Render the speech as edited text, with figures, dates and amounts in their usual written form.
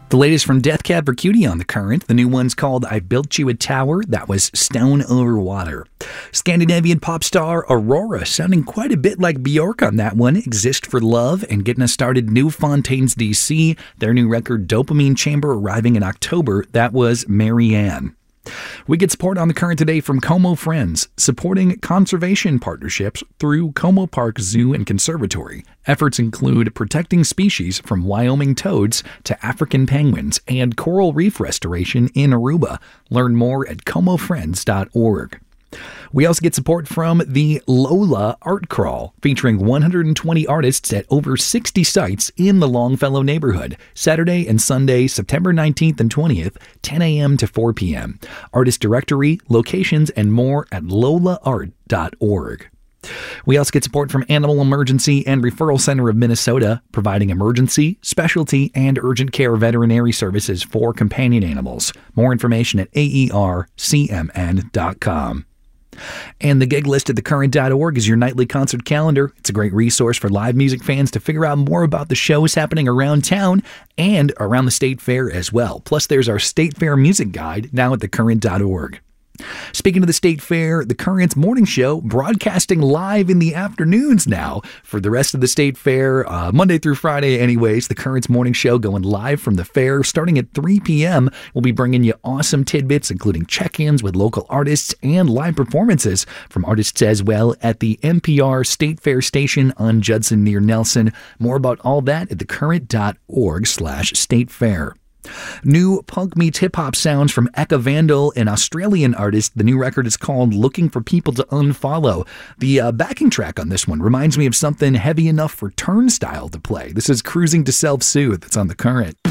The latest from Death Cab for Cutie on The Current. The new one's called I Built You a Tower. That was Stone Over Water. Scandinavian pop star Aurora, sounding quite a bit like Bjork on that one. Exist for Love, and getting us started, New Fontaines DC. Their new record Dopamine Chamber arriving in October. That was Marianne. We get support on The Current today from Como Friends, supporting conservation partnerships through Como Park Zoo and Conservatory. Efforts include protecting species from Wyoming toads to African penguins and coral reef restoration in Aruba. Learn more at comofriends.org. We also get support from the Lola Art Crawl, featuring 120 artists at over 60 sites in the Longfellow neighborhood. Saturday and Sunday, September 19th and 20th, 10 a.m. to 4 p.m. Artist directory, locations, and more at lolaart.org. We also get support from Animal Emergency and Referral Center of Minnesota, providing emergency, specialty, and urgent care veterinary services for companion animals. More information at aercmn.com. And the gig list at thecurrent.org is your nightly concert calendar. It's a great resource for live music fans to figure out more about the shows happening around town and around the State Fair as well. Plus, there's our State Fair music guide now at thecurrent.org. Speaking of the State Fair, the Current's morning show broadcasting live in the afternoons now for the rest of the State Fair, Monday through Friday anyways. The Current's morning show going live from the fair starting at 3 p.m. We'll be bringing you awesome tidbits, including check-ins with local artists and live performances from artists as well at the NPR State Fair station on Judson near Nelson. More about all that at thecurrent.org/State Fair. New punk meets hip-hop sounds from Eka Vandal, an Australian artist. The new record is called Looking for People to Unfollow. The backing track on this one reminds me of something heavy enough for Turnstile to play. This is Cruising to Self-Soothe. It's on The Current.